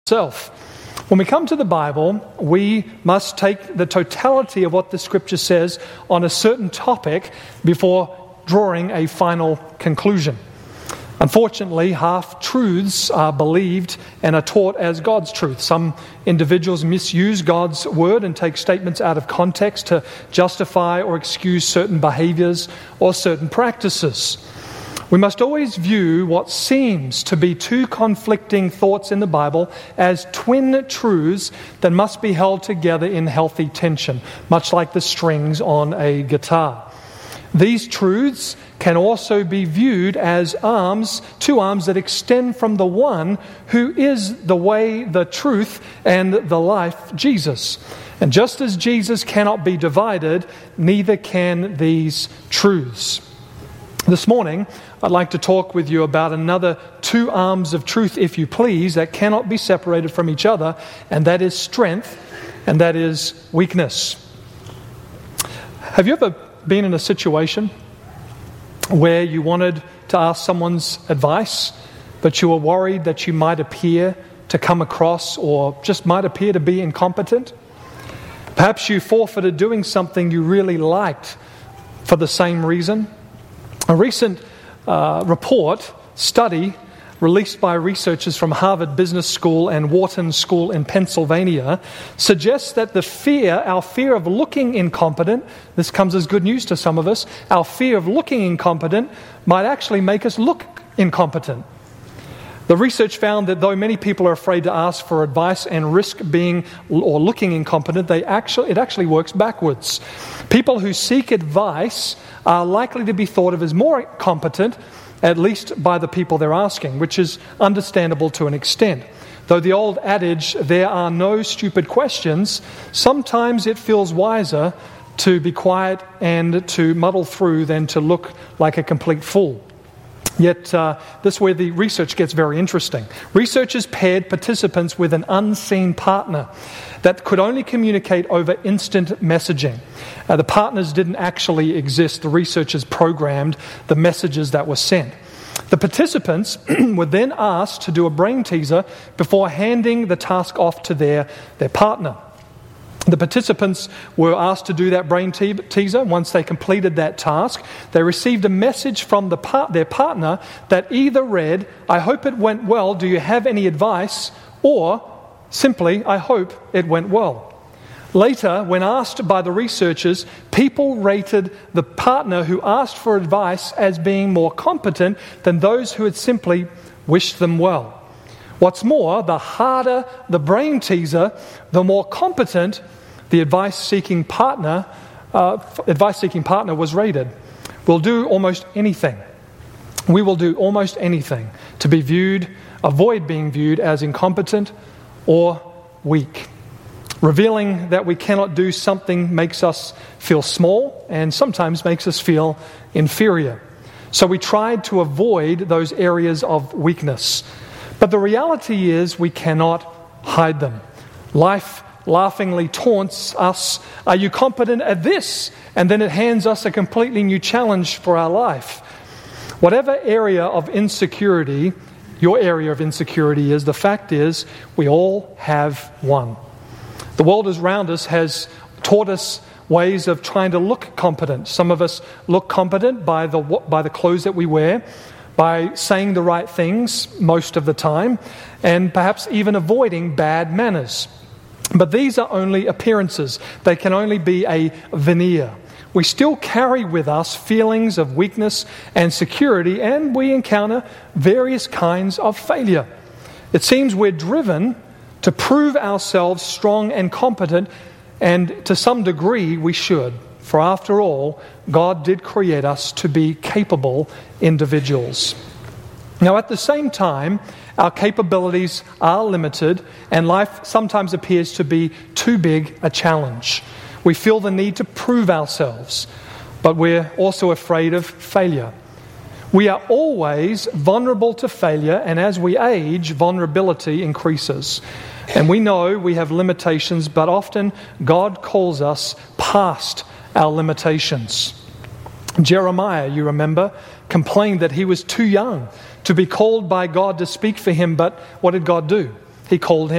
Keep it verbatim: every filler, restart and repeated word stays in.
itself. When we come to the Bible, we must take the totality of what the Scripture says on a certain topic before drawing a final conclusion. Unfortunately, half-truths are believed and are taught as God's truth. Some individuals misuse God's word and take statements out of context to justify or excuse certain behaviors or certain practices. We must always view what seems to be two conflicting thoughts in the Bible as twin truths that must be held together in healthy tension, much like the strings on a guitar. These truths can also be viewed as arms, two arms that extend from the one who is the way, the truth, and the life, Jesus. And just as Jesus cannot be divided, neither can these truths. This morning, I'd like to talk with you about another two arms of truth, if you please, that cannot be separated from each other, and that is strength, and that is weakness. Have you ever been in a situation where you wanted to ask someone's advice, but you were worried that you might appear to come across or just might appear to be incompetent? Perhaps you forfeited doing something you really liked for the same reason. A recent uh, report, study, released by researchers from Harvard Business School and Wharton School in Pennsylvania, suggests that the fear, our fear of looking incompetent, this comes as good news to some of us, our fear of looking incompetent might actually make us look incompetent. The research found that though many people are afraid to ask for advice and risk being or looking incompetent, they actually it actually works backwards. People who seek advice are likely to be thought of as more competent, at least by the people they're asking, which is understandable to an extent. Though the old adage, there are no stupid questions, sometimes it feels wiser to be quiet and to muddle through than to look like a complete fool. Yet, uh, this is where the research gets very interesting. Researchers paired participants with an unseen partner that could only communicate over instant messaging. Uh, the partners didn't actually exist. The researchers programmed the messages that were sent. The participants were then asked to do a brain teaser before handing the task off to their, their partner. The participants were asked to do that brain te- teaser. Once they completed that task, they received a message from the par- their partner that either read, "I hope it went well, do you have any advice?" or simply, "I hope it went well." Later, when asked by the researchers, people rated the partner who asked for advice as being more competent than those who had simply wished them well. What's more, the harder the brain teaser, the more competent the advice-seeking partner, uh, advice-seeking partner was rated. We'll do almost anything. We will do almost anything to be viewed, avoid being viewed as incompetent or weak. Revealing that we cannot do something makes us feel small and sometimes makes us feel inferior. So we tried to avoid those areas of weakness. But the reality is we cannot hide them. Life laughingly taunts us, "Are you competent at this?" And then it hands us a completely new challenge for our life. Whatever area of insecurity, your area of insecurity is, the fact is we all have one. The world around us has taught us ways of trying to look competent. Some of us look competent by the by the clothes that we wear, by saying the right things most of the time, and perhaps even avoiding bad manners. But these are only appearances. They can only be a veneer. We still carry with us feelings of weakness and security, and we encounter various kinds of failure. It seems we're driven to prove ourselves strong and competent, and to some degree we should. For after all, God did create us to be capable individuals. Now, at the same time, our capabilities are limited, and life sometimes appears to be too big a challenge. We feel the need to prove ourselves, but we're also afraid of failure. We are always vulnerable to failure, and as we age, vulnerability increases. And we know we have limitations, but often God calls us past our limitations. Jeremiah, you remember, complained that he was too young to be called by God to speak for him, but what did God do? He called him